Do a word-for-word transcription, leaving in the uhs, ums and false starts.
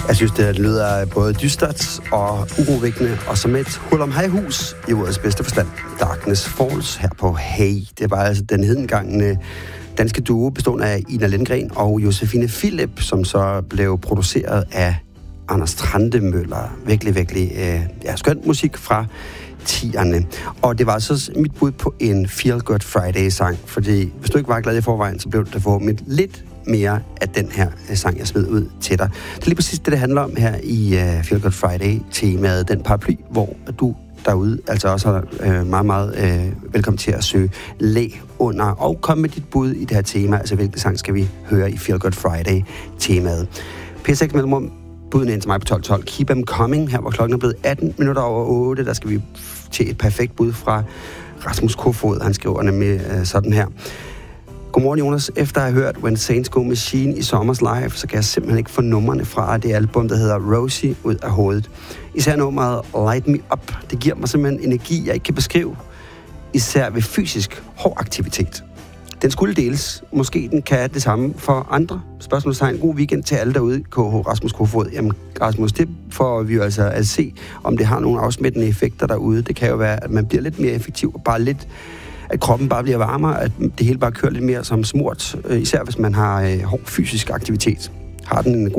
Jeg synes, det lyder både dystert og urovækkende, og som et hul om hejhus i ordets bedste forstand. Darkness Falls her på Hey. Det var altså den hedengangne danske duo bestående af Ina Lindgren og Josefine Philip, som så blev produceret af Anders Trandemøller. Virkelig, virkelig øh, ja, skøn musik fra tierne. Og det var så mit bud på en Feel Good Friday-sang, fordi hvis du ikke var glad i forvejen, så blev det forhåbentlig lidt mere af den her sang, jeg smed ud til dig. Det er lige præcis det, det handler om her i uh, Feel Good Friday-temaet, den paraply, hvor du derude altså også er uh, meget, meget uh, velkommen til at søge læg under og komme med dit bud i det her tema, altså hvilken sang skal vi høre i Feel Good Friday-temaet. P seks mellemrum, budene ind til mig på tolv tolv. Keep them coming, her hvor klokken er blevet atten minutter over otte, der skal vi til et perfekt bud fra Rasmus Kofoed. Han skriver nemlig uh, sådan her. Godmorgen, Jonas. Efter at have hørt When Saints Go Machine i Sommers Live, så kan jeg simpelthen ikke få numrene fra det album, der hedder Rosie, ud af hovedet. Især nummeret Light Me Up. Det giver mig simpelthen energi, jeg ikke kan beskrive. Især ved fysisk hård aktivitet. Den skulle deles. Måske den kan det samme for andre. Spørgsmålstegn. God weekend til alle derude. K H Rasmus Kofod. Jamen, Rasmus, det får vi jo altså at se, om det har nogle afsmittende effekter derude. Det kan jo være, at man bliver lidt mere effektiv og bare lidt... at kroppen bare bliver varmere, at det hele bare kører lidt mere som smurt, især hvis man har øh, hård fysisk aktivitet. Har den en god